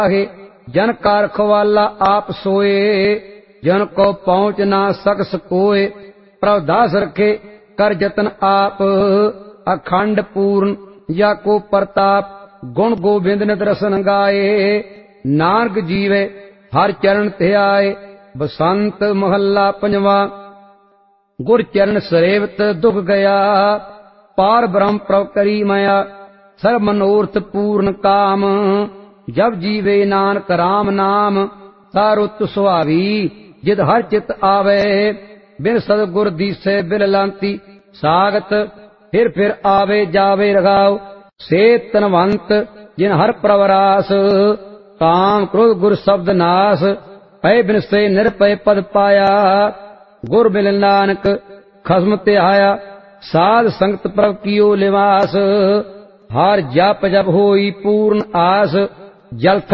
आहे जन कार खवाला आप सोए जन को पहुंच ना सकस कोय प्रभ दास रखे कर जतन आप अखंड पूर्ण या को प्रताप गुण गोबिंद नित रसन गाए नानक जीवे हर चरण ते आए बसंत महला पंजवा गुर चरण सरेवत दुख गया पार ब्रह्म प्रभ करी मया सर्व मनोरथ पूर्ण काम जब जीवे नानक राम नाम सारुत सुहावी जिद हर चित आवे बिन सतगुर दीसे बिल लांती सागत फिर आवे जावे रघाव से तनवंत जिन हर प्रवरास काम क्रोध गुर शब्द नाश पै बिन से निरपय पद पाया गुर बिल नानक खस्म ते आया साध संगत प्रभ कियो लिवास हार जप जब होई पूर्ण आस जल